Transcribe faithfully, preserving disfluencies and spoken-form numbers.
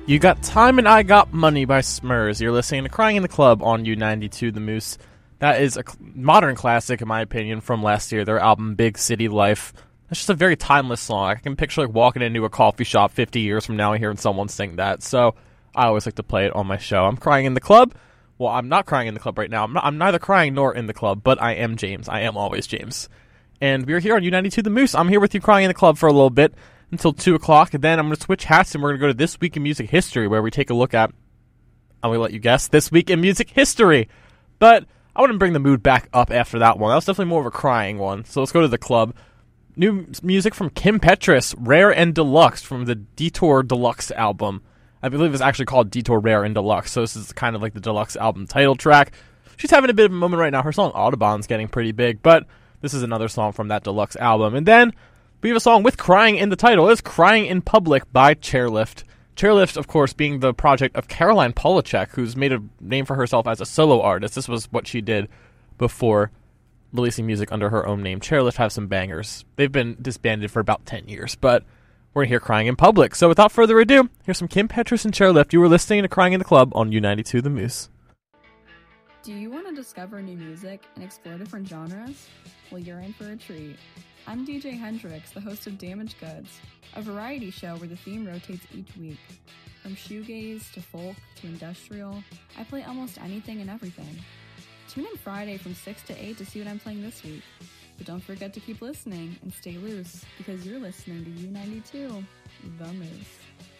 You Got Time and I Got Money by Smurs. You're listening to Crying in the Club on U ninety-two The Moose. That is a modern classic, in my opinion, from last year, their album Big City Life. It's just a very timeless song. I can picture like walking into a coffee shop fifty years from now and hearing someone sing that. So I always like to play it on my show. I'm crying in the club. Well, I'm not crying in the club right now. I'm, not, I'm neither crying nor in the club, but I am James. I am always James. And we're here on U ninety-two The Moose. I'm here with you crying in the club for a little bit until two o'clock, and then I'm going to switch hats and we're going to go to This Week in Music History, where we take a look at, I'm going to let you guess, This Week in Music History. But I want to bring the mood back up after that one. That was definitely more of a crying one. So let's go to the club. New music from Kim Petras, Rare and Deluxe, from the Detour Deluxe album. I believe it's actually called Detour Rare and Deluxe, so this is kind of like the Deluxe album title track. She's having a bit of a moment right now. Her song Audubon's getting pretty big, but this is another song from that Deluxe album. And then we have a song with crying in the title. It's Crying in Public by Chairlift. Chairlift, of course, being the project of Caroline Polachek, who's made a name for herself as a solo artist. This was what she did before releasing music under her own name. Chairlift have some bangers. They've been disbanded for about ten years, but we're here Crying in Public. So without further ado, here's some Kim Petras and Chairlift. You were listening to Crying in the Club on U ninety-two The Moose. Do you want to discover new music and explore different genres? Well, you're in for a treat. I'm D J Hendrix, the host of Damaged Goods, a variety show where the theme rotates each week. From shoegaze to folk to industrial, I play almost anything and everything. Tune in Friday from six to eight to see what I'm playing this week. But don't forget to keep listening and stay loose, because you're listening to U ninety-two, The Moose.